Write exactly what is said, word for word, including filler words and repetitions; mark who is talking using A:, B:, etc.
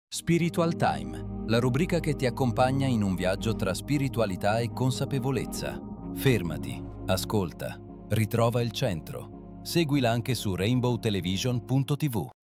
A: Spiritual Time, la rubrica che ti accompagna in un viaggio tra spiritualità e consapevolezza. Fermati, ascolta, ritrova il centro. Seguila anche su rainbow television punto tivù.